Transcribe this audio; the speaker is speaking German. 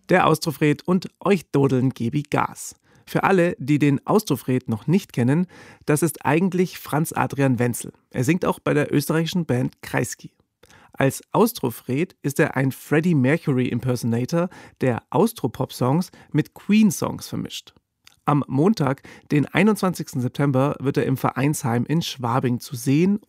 Der Austrofred und euch dodeln gebe ich Gas. Für alle, die den Austrofred noch nicht kennen, das ist eigentlich Franz Adrian Wenzel. Er singt auch bei der österreichischen Band Kreisky. Als Austrofred ist er ein Freddie Mercury-Impersonator, der Austropop-Songs mit Queen-Songs vermischt. Am Montag, den 21. September, wird er im Vereinsheim in Schwabing zu sehen